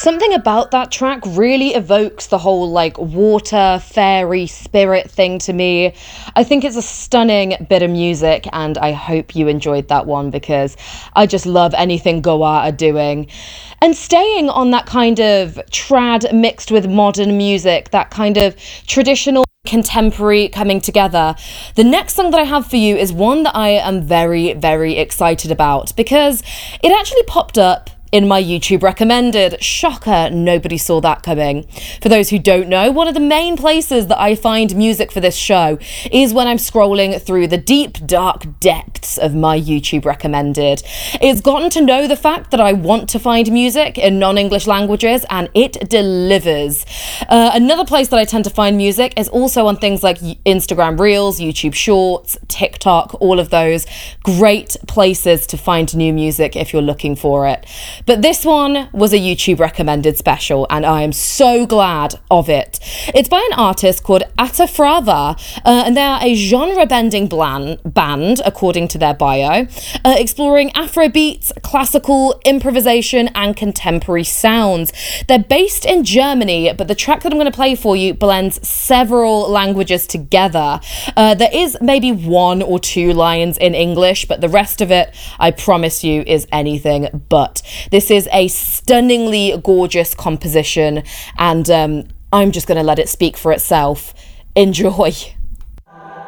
Something about that track really evokes the whole like water, fairy, spirit thing to me. I think it's a stunning bit of music, and I hope you enjoyed that one because I just love anything Goa are doing. And staying on that kind of trad mixed with modern music, that kind of traditional contemporary coming together. The next song that I have for you is one that I am very, very excited about because it actually popped up in my YouTube recommended. Shocker, nobody saw that coming. For those who don't know, one of the main places that I find music for this show is when I'm scrolling through the deep, dark depths of my YouTube recommended. It's gotten to know the fact that I want to find music in non-English languages, and it delivers. Another place that I tend to find music is also on things like Instagram Reels, YouTube Shorts, TikTok, all of those great places to find new music if you're looking for it. But this one was a YouTube recommended special, and I am so glad of it. It's by an artist called Atafrava, and they are a genre-bending band, according to their bio, exploring Afrobeats, classical, improvisation, and contemporary sounds. They're based in Germany, but the track that I'm going to play for you blends several languages together. There is maybe one or two lines in English, but the rest of it, I promise you, is anything but. This is a stunningly gorgeous composition, and I'm just going to let it speak for itself. Enjoy.